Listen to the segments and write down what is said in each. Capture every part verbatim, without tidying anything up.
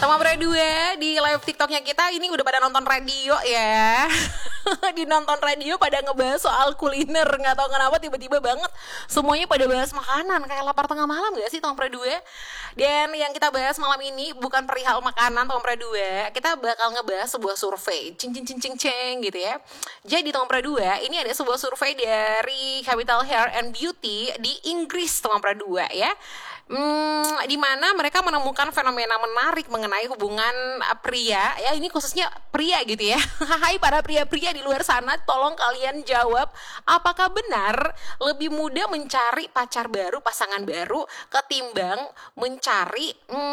Teman berdua di live TikToknya kita ini udah pada nonton radio ya. Di nonton radio pada ngebahas soal kuliner. Gak tahu kenapa tiba-tiba banget semuanya pada bahas makanan. Kayak lapar tengah malam gak sih teman berdua? Dan yang kita bahas malam ini bukan perihal makanan teman berdua. Kita bakal ngebahas sebuah survei. Cing cing cing cing cing gitu ya. Jadi teman berdua, ini ada sebuah survei dari Capital Hair and Beauty di Inggris teman berdua ya. Hmm, di mana mereka menemukan fenomena menarik mengenai hubungan uh, pria ya, ini khususnya pria gitu ya. Hai para pria-pria di luar sana, tolong kalian jawab, apakah benar lebih mudah mencari pacar baru, pasangan baru ketimbang mencari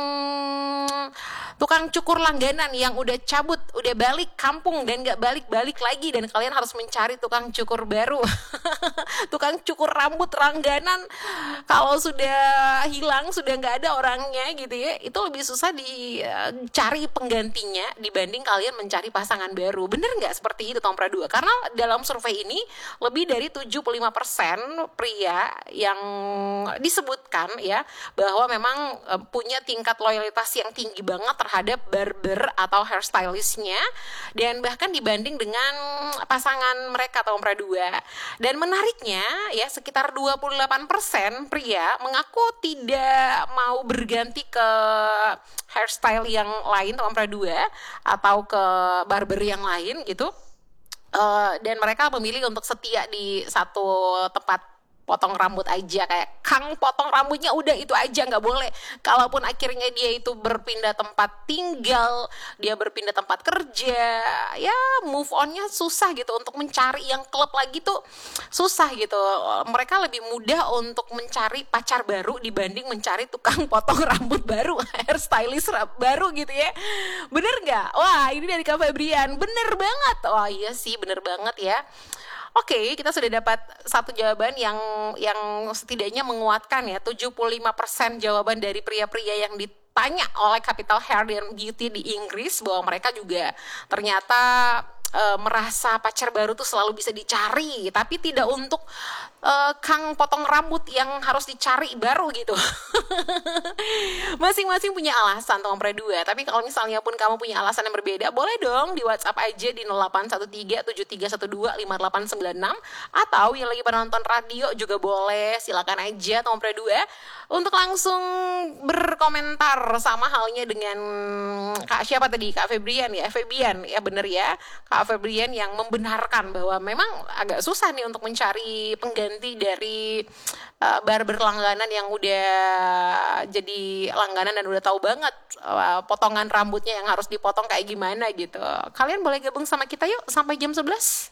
hmm, tukang cukur langganan yang udah cabut, udah balik kampung dan gak balik-balik lagi, dan kalian harus mencari tukang cukur baru. Tukang cukur rambut langganan kalau sudah hilang, sudah nggak ada orangnya gitu ya, itu lebih susah dicari penggantinya dibanding kalian mencari pasangan baru. Bener nggak seperti itu Tom Pradua? Karena dalam survei ini lebih dari tujuh puluh lima persen pria yang disebutkan ya bahwa memang punya tingkat loyalitas yang tinggi banget terhadap barber atau hairstylistnya, dan bahkan dibanding dengan pasangan mereka Tom Pradua. Dan menariknya ya, sekitar dua puluh delapan persen pria mengaku tidak tidak mau berganti ke hairstyle yang lain teman pradua atau ke barber yang lain gitu, uh, dan mereka memilih untuk setia di satu tempat potong rambut aja, kayak Kang potong rambutnya udah itu aja, nggak boleh. Kalaupun akhirnya dia itu berpindah tempat tinggal, dia berpindah tempat kerja, ya move onnya susah gitu, untuk mencari yang klub lagi tuh susah gitu. Mereka lebih mudah untuk mencari pacar baru dibanding mencari tukang potong rambut baru, hairstylist baru gitu ya. Bener nggak? Wah, ini dari Kak Febrian, bener banget. Wah iya sih, bener banget ya. Oke, okay, kita sudah dapat satu jawaban yang yang setidaknya menguatkan ya. tujuh puluh lima persen jawaban dari pria-pria yang ditanya oleh Capital Hair and Beauty di Inggris bahwa mereka juga ternyata e, merasa pacar baru tuh selalu bisa dicari, tapi tidak untuk e, Kang potong rambut yang harus dicari baru gitu. Masing-masing punya alasan teman pradua, tapi kalau misalnya pun kamu punya alasan yang berbeda, boleh dong di WhatsApp aja di nol delapan satu tiga tujuh tiga satu dua lima delapan sembilan enam, atau yang lagi penonton radio juga boleh, silakan aja teman pradua untuk langsung berkomentar sama halnya dengan Kak siapa tadi, Kak Febrian ya, Febian ya, bener ya, Kak Febrian yang membenarkan bahwa memang agak susah nih untuk mencari pengganti dari uh, barber langganan yang udah jadi langganan dan udah tahu banget uh, potongan rambutnya yang harus dipotong kayak gimana gitu. Kalian boleh gabung sama kita yuk sampai jam sebelas.